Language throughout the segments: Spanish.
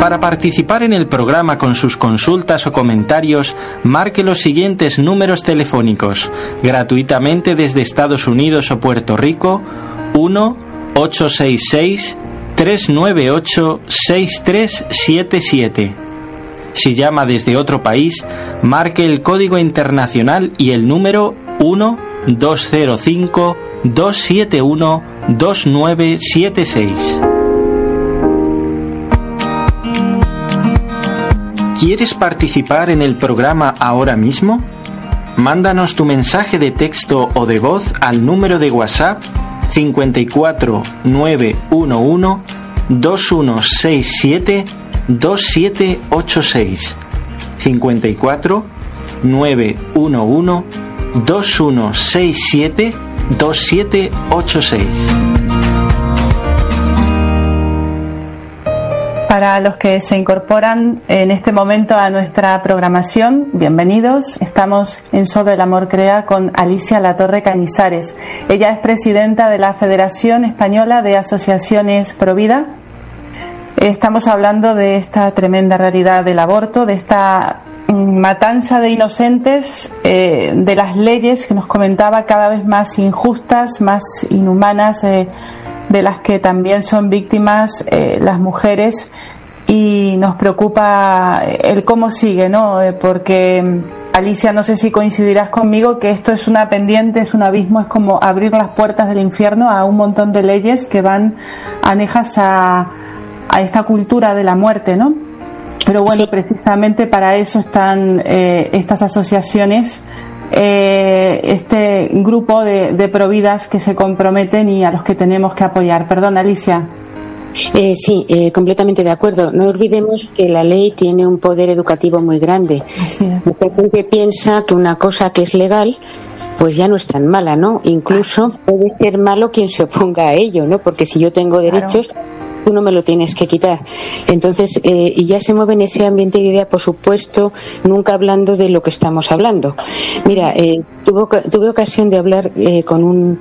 Para participar en el programa con sus consultas o comentarios, marque los siguientes números telefónicos, gratuitamente desde Estados Unidos o Puerto Rico: 1-866-398-6377. Si llama desde otro país, marque el código internacional y el número 1-205-271-2976. ¿Quieres participar en el programa ahora mismo? Mándanos tu mensaje de texto o de voz al número de WhatsApp 54 911 2167 2786. 54 911 2167 2786. Para los que se incorporan en este momento a nuestra programación, bienvenidos. Estamos en Sobre el Amor Crea con Alicia Latorre Cañizares. Ella es presidenta de la Federación Española de Asociaciones Provida. Estamos hablando de esta tremenda realidad del aborto, de esta matanza de inocentes, de las leyes que nos comentaba cada vez más injustas, más inhumanas, de las que también son víctimas las mujeres, y nos preocupa el cómo sigue, ¿no? Porque, Alicia, no sé si coincidirás conmigo que esto es una pendiente, es un abismo, es como abrir las puertas del infierno a un montón de leyes que van anejas a esta cultura de la muerte, ¿no? Pero bueno, sí, precisamente para eso están estas asociaciones, este grupo de providas que se comprometen y a los que tenemos que apoyar. Perdón, Alicia. Sí, completamente de acuerdo. No olvidemos que la ley tiene un poder educativo muy grande. Mucha gente piensa que una cosa que es legal pues ya no es tan mala, ¿no? Incluso puede ser malo quien se oponga a ello, ¿no? Porque si yo tengo derechos, tú no me lo tienes que quitar. Entonces, y ya se mueve en ese ambiente de idea, por supuesto, nunca hablando de lo que estamos hablando. Mira, tuve ocasión de hablar con un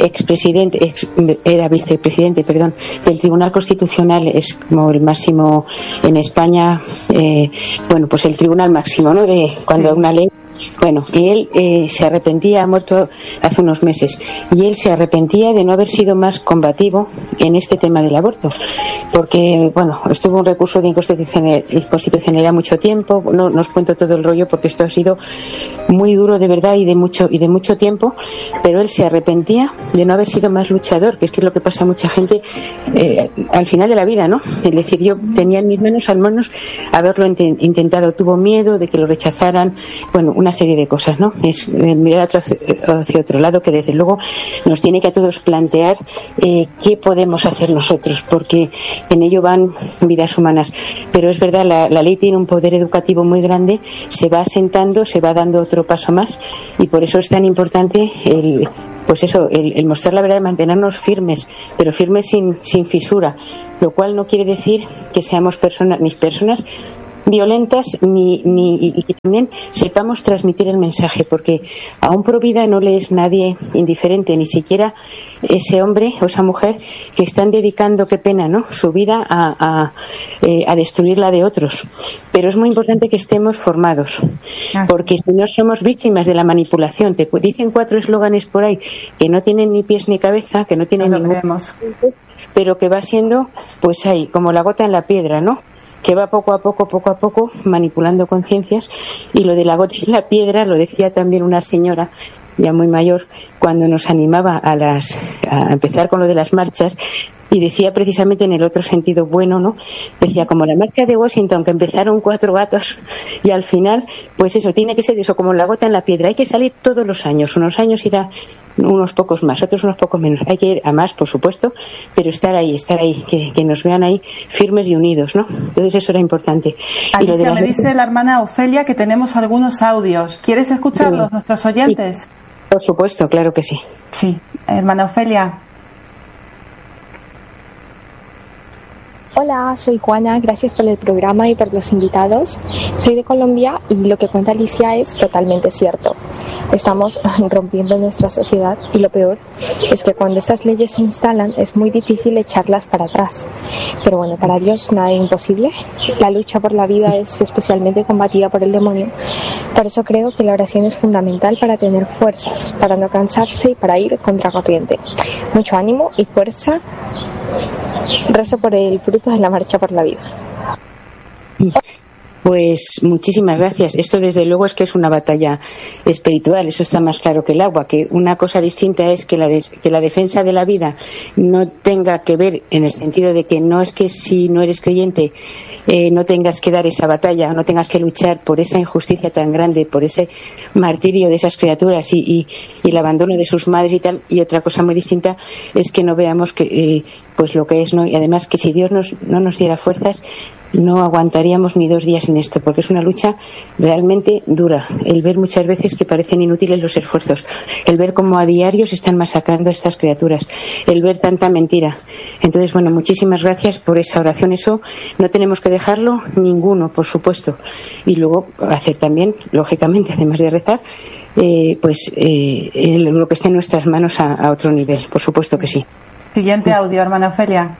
era vicepresidente, perdón, del Tribunal Constitucional, es como el máximo en España, bueno, pues el tribunal máximo, ¿no? De cuando una ley. Bueno, y él se arrepentía, ha muerto hace unos meses, y él se arrepentía de no haber sido más combativo en este tema del aborto, porque, bueno, estuvo un recurso de inconstitucionalidad mucho tiempo, no os cuento todo el rollo porque esto ha sido muy duro de verdad y de mucho tiempo, pero él se arrepentía de no haber sido más luchador, que es lo que pasa a mucha gente al final de la vida, ¿no? Es decir, yo tenía en mis manos al menos haberlo intentado, tuvo miedo de que lo rechazaran, bueno, una serie de cosas, ¿no? Es mirar hacia otro lado, que desde luego nos tiene que a todos plantear qué podemos hacer nosotros, porque en ello van vidas humanas. Pero es verdad, la ley tiene un poder educativo muy grande, se va asentando, se va dando otro paso más, y por eso es tan importante el mostrar la verdad y mantenernos firmes, pero firmes sin fisura, lo cual no quiere decir que seamos personas violentas y que también sepamos transmitir el mensaje, porque a un provida no le es nadie indiferente, ni siquiera ese hombre o esa mujer que están dedicando, qué pena, ¿no?, su vida a destruir la de otros. Pero es muy importante que estemos formados, porque si no somos víctimas de la manipulación. Te dicen 4 eslóganes por ahí que no tienen ni pies ni cabeza, que no tienen pero que va siendo, pues ahí, como la gota en la piedra, ¿no?, que va poco a poco manipulando conciencias. Y lo de la gota en la piedra lo decía también una señora ya muy mayor cuando nos animaba a empezar con lo de las marchas, y decía precisamente en el otro sentido bueno, ¿no? Decía, como la marcha de Washington, que empezaron 4 gatos y al final, pues eso, tiene que ser eso, como la gota en la piedra. Hay que salir todos los años, unos años irá unos pocos más, otros unos pocos menos. Hay que ir a más, por supuesto, pero estar ahí, que nos vean ahí firmes y unidos, ¿no? Entonces eso era importante. Alicia, me dice la hermana Ofelia que tenemos algunos audios. ¿Quieres escucharlos, sí, nuestros oyentes? Sí, por supuesto, claro que sí. Sí, hermana Ofelia. Hola, soy Juana, gracias por el programa y por los invitados. Soy de Colombia y lo que cuenta Alicia es totalmente cierto. estamos rompiendo nuestra sociedad, y lo peor es que cuando estas leyes se instalan es muy difícil echarlas para atrás. Pero bueno, para Dios nada es imposible. La lucha por la vida es especialmente combatida por el demonio. Por eso creo que la oración es fundamental para tener fuerzas, para no cansarse y para ir contracorriente. Mucho ánimo y fuerza. Rezo por el fruto de la marcha por la vida. Pues muchísimas gracias. Esto desde luego es que es una batalla espiritual, eso está más claro que el agua, que una cosa distinta es que la defensa de la vida no tenga que ver en el sentido de que no es que si no eres creyente no tengas que dar esa batalla, no tengas que luchar por esa injusticia tan grande, por ese martirio de esas criaturas y el abandono de sus madres y tal. Y otra cosa muy distinta es que no veamos que pues lo que es, ¿no? Y además que si Dios no nos diera fuerzas, no aguantaríamos ni 2 días en esto, porque es una lucha realmente dura. El ver muchas veces que parecen inútiles los esfuerzos, el ver cómo a diario se están masacrando a estas criaturas, el ver tanta mentira. Entonces, bueno, muchísimas gracias por esa oración. Eso no tenemos que dejarlo ninguno, por supuesto. Y luego hacer también, lógicamente, además de rezar, lo que esté en nuestras manos a otro nivel, por supuesto que sí. Siguiente audio, hermana Ofelia.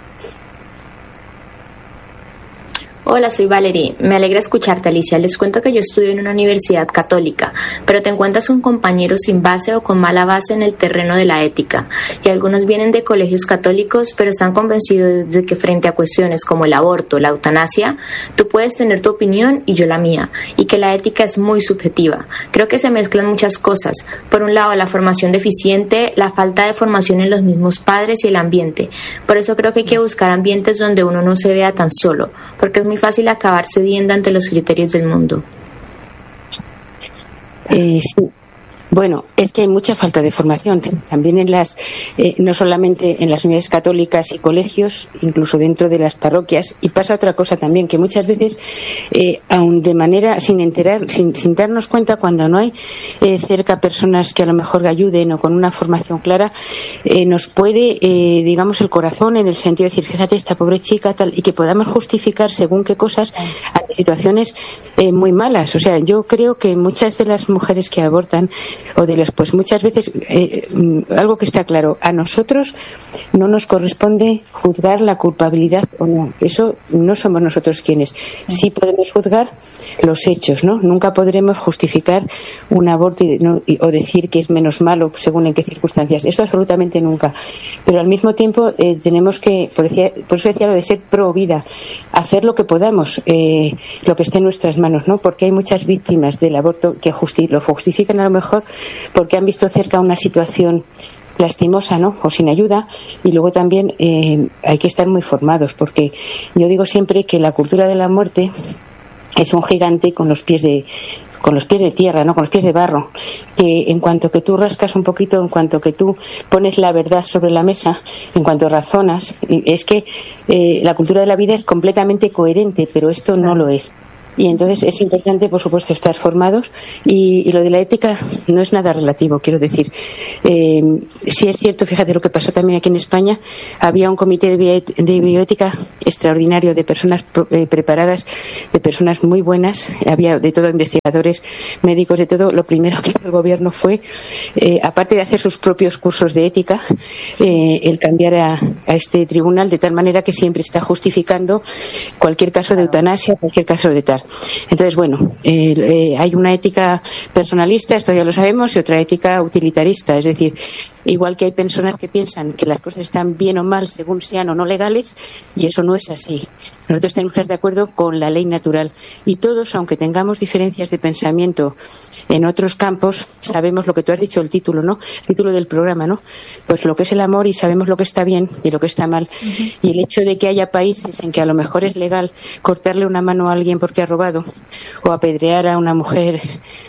Hola, soy Valerie. Me alegra escucharte, Alicia. Les cuento que yo estudio en una universidad católica, pero te encuentras con compañeros sin base o con mala base en el terreno de la ética. Y algunos vienen de colegios católicos, pero están convencidos de que frente a cuestiones como el aborto, la eutanasia, tú puedes tener tu opinión y yo la mía, y que la ética es muy subjetiva. Creo que se mezclan muchas cosas. Por un lado, la formación deficiente, la falta de formación en los mismos padres y el ambiente. Por eso creo que hay que buscar ambientes donde uno no se vea tan solo, porque es muy fácil acabar cediendo ante los criterios del mundo. Sí. Bueno, es que hay mucha falta de formación también en no solamente en las unidades católicas y colegios, incluso dentro de las parroquias. Y pasa otra cosa también, que muchas veces, aun de manera sin darnos cuenta, cuando no hay cerca personas que a lo mejor ayuden o con una formación clara, nos puede, digamos, el corazón en el sentido de decir, fíjate, esta pobre chica, tal, y que podamos justificar según qué cosas a situaciones muy malas. O sea, yo creo que muchas de las mujeres que abortan pues muchas veces algo que está claro, a nosotros no nos corresponde juzgar la culpabilidad o no, eso no somos nosotros quienes. Sí podemos juzgar los hechos, ¿no? Nunca podremos justificar un aborto o decir que es menos malo según en qué circunstancias, eso absolutamente nunca, pero al mismo tiempo tenemos que, por eso decía lo de ser pro vida, hacer lo que podamos, lo que esté en nuestras manos, ¿no? Porque hay muchas víctimas del aborto que lo justifican a lo mejor porque han visto cerca una situación lastimosa, ¿no? O sin ayuda. Y luego también hay que estar muy formados, porque yo digo siempre que la cultura de la muerte es un gigante con los pies de tierra, ¿no? Con los pies de barro, que en cuanto que tú rascas un poquito, en cuanto que tú pones la verdad sobre la mesa, en cuanto razonas, es que la cultura de la vida es completamente coherente, pero esto no lo es. Y entonces es importante, por supuesto, estar formados, y lo de la ética no es nada relativo, quiero decir. Sí es cierto, fíjate lo que pasó también aquí en España, había un comité de bioética extraordinario, de personas preparadas, de personas muy buenas, había de todo, investigadores, médicos, de todo. Lo primero que hizo el gobierno fue, aparte de hacer sus propios cursos de ética, el cambiar a este tribunal de tal manera que siempre está justificando cualquier caso de eutanasia, cualquier caso de tal. Entonces, bueno, hay una ética personalista, esto ya lo sabemos, y otra ética utilitarista. Es decir, igual que hay personas que piensan que las cosas están bien o mal según sean o no legales, y eso no es así. Nosotros tenemos que estar de acuerdo con la ley natural. Y todos, aunque tengamos diferencias de pensamiento en otros campos, sabemos lo que tú has dicho, el título, ¿no? El título del programa, ¿no? Pues lo que es el amor, y sabemos lo que está bien y lo que está mal. Uh-huh. Y el hecho de que haya países en que a lo mejor es legal cortarle una mano a alguien porque ha robado, o apedrear a una mujer,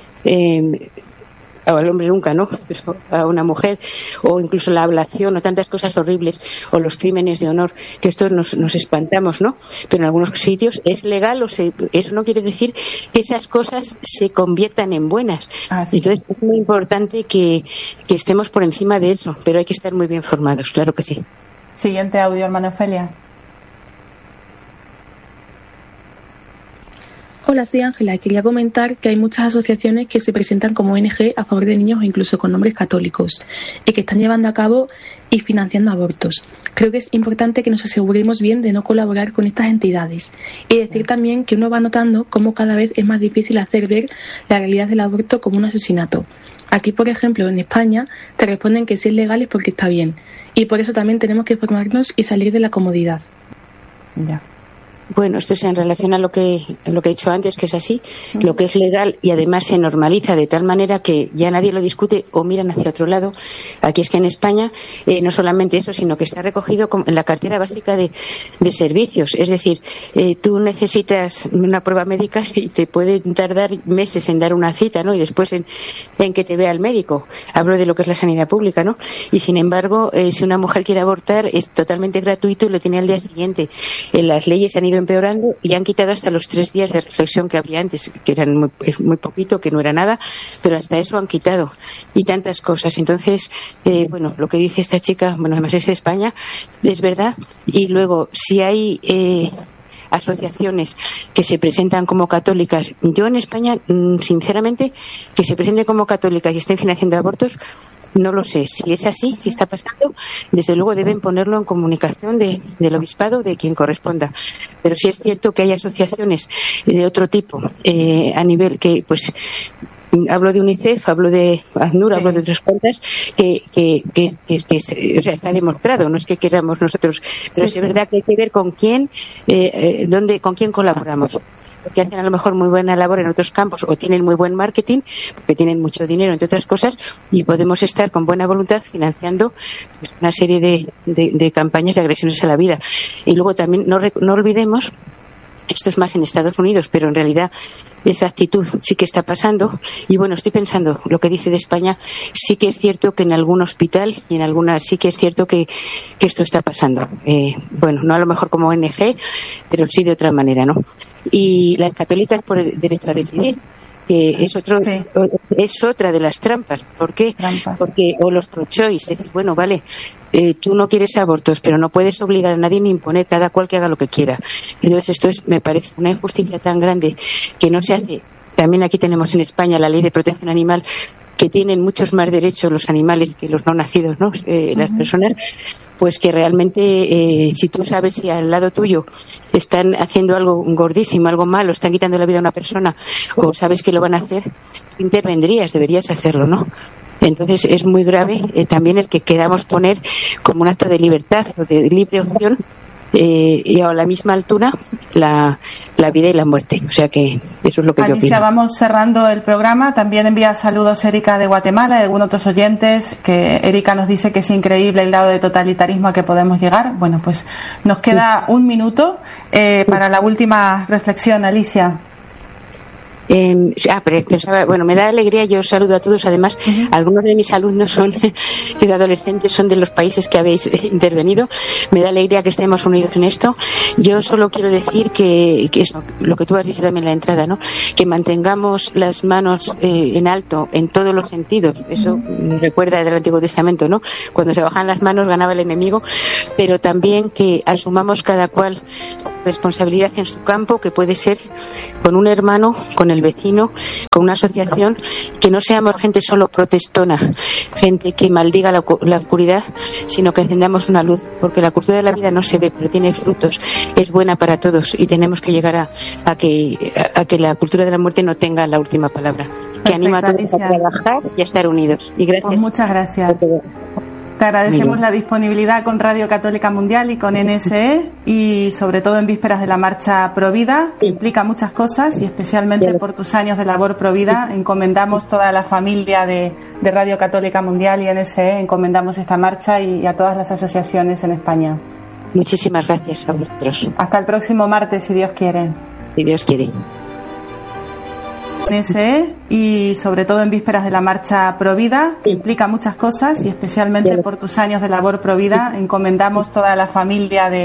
o al hombre nunca, ¿no? A una mujer, o incluso la ablación, o tantas cosas horribles, o los crímenes de honor, que esto nos espantamos, ¿no? Pero en algunos sitios es legal, eso no quiere decir que esas cosas se conviertan en buenas. Sí. Entonces es muy importante que estemos por encima de eso, pero hay que estar muy bien formados, claro que sí. Siguiente audio, hermana Ofelia. Hola, soy Ángela y quería comentar que hay muchas asociaciones que se presentan como ONG a favor de niños o incluso con nombres católicos y que están llevando a cabo y financiando abortos. Creo que es importante que nos aseguremos bien de no colaborar con estas entidades y decir también que uno va notando cómo cada vez es más difícil hacer ver la realidad del aborto como un asesinato. Aquí, por ejemplo, en España, te responden que si es legal es porque está bien y por eso también tenemos que formarnos y salir de la comodidad. Ya. Bueno, esto es en relación a lo que he dicho antes, que es así, lo que es legal y además se normaliza de tal manera que ya nadie lo discute o miran hacia otro lado. Aquí es que en España no solamente eso, sino que está recogido en la cartera básica de servicios. Es decir, tú necesitas una prueba médica y te puede tardar meses en dar una cita, ¿no? Y después en que te vea el médico. Hablo de lo que es la sanidad pública, ¿no? Y sin embargo, si una mujer quiere abortar es totalmente gratuito y lo tiene al día siguiente. Las leyes han ido empeorando y han quitado hasta los 3 días de reflexión que había antes, que eran muy poquito, que no era nada, pero hasta eso han quitado y tantas cosas. Entonces, bueno, lo que dice esta chica, bueno, además es de España, es verdad. Y luego, si hay asociaciones que se presentan como católicas, yo en España, sinceramente, que se presenten como católicas y estén financiando abortos, no lo sé. Si es así, si está pasando, desde luego deben ponerlo en comunicación del obispado, de quien corresponda. Pero sí es cierto que hay asociaciones de otro tipo a nivel que, pues, hablo de UNICEF, hablo de ACNUR, hablo de otras cuantas, que o sea, está demostrado, no es que queramos nosotros, pero es verdad que hay que ver con quién, con quién colaboramos. Que hacen a lo mejor muy buena labor en otros campos o tienen muy buen marketing, porque tienen mucho dinero, entre otras cosas, y podemos estar con buena voluntad financiando pues, una serie de campañas de agresiones a la vida. Y luego también no olvidemos, esto es más en Estados Unidos, pero en realidad esa actitud sí que está pasando. Y bueno, estoy pensando, lo que dice de España, sí que es cierto que en algún hospital y en algunas sí que es cierto que esto está pasando. Bueno, no a lo mejor como ONG, pero sí de otra manera, ¿no? Y las católicas por el derecho a decidir, que es otra de las trampas. ¿Por qué? Porque, o los pro-choice, es decir, bueno, vale, tú no quieres abortos, pero no puedes obligar a nadie ni imponer, cada cual que haga lo que quiera. Entonces esto me parece una injusticia tan grande que no se hace. También aquí tenemos en España la ley de protección animal, que tienen muchos más derechos los animales que los no nacidos, ¿no? Las personas, pues que realmente si tú sabes si al lado tuyo están haciendo algo gordísimo, algo malo, están quitando la vida a una persona o sabes que lo van a hacer, intervendrías, deberías hacerlo, ¿no? Entonces es muy grave también el que queramos poner como un acto de libertad o de libre opción y a la misma altura la vida y la muerte. O sea que eso es lo que yo opino. Alicia, vamos cerrando el programa. También envía saludos Erika de Guatemala y algunos otros oyentes, que Erika nos dice que es increíble el grado de totalitarismo a que podemos llegar. Bueno, pues nos queda un minuto para la última reflexión, Alicia. Pero pensaba, bueno, me da alegría, yo os saludo a todos. Además, algunos de mis alumnos de adolescentes son de los países que habéis intervenido. Me da alegría que estemos unidos en esto. Yo solo quiero decir que eso, lo que tú has dicho también en la entrada, ¿no? Que mantengamos las manos en alto en todos los sentidos. Eso recuerda del Antiguo Testamento, ¿no? Cuando se bajaban las manos ganaba el enemigo, pero también que asumamos cada cual responsabilidad en su campo, que puede ser con un hermano, con el vecino, con una asociación, que no seamos gente solo protestona, gente que maldiga la oscuridad, sino que encendamos una luz, porque la cultura de la vida no se ve, pero tiene frutos, es buena para todos y tenemos que llegar a que la cultura de la muerte no tenga la última palabra. Que anima a todos a trabajar y a estar unidos. Y gracias. Pues muchas gracias. Te agradecemos la disponibilidad con Radio Católica Mundial y con NSE, y sobre todo en vísperas de la marcha Provida, que implica muchas cosas, y especialmente por tus años de labor Provida encomendamos toda la familia de Radio Católica Mundial y NSE, encomendamos esta marcha y a todas las asociaciones en España. Muchísimas gracias a vosotros. Hasta el próximo martes, si Dios quiere. Si Dios quiere. NSE, y sobre todo en vísperas de la marcha Provida, que implica muchas cosas, y especialmente por tus años de labor Provida encomendamos toda la familia de